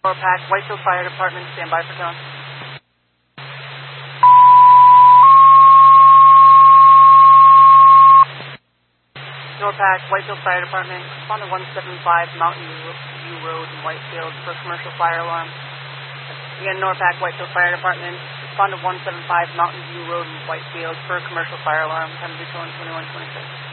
Norpac, Whitefield Fire Department, stand by for tone. Norpac, Whitefield Fire Department, respond to 175 Mountain View Road in Whitefield for commercial fire alarm. Again, Norpac, Whitefield Fire Department, respond to 175 Mountain View Road in Whitefield for commercial fire alarm, time to be 2126.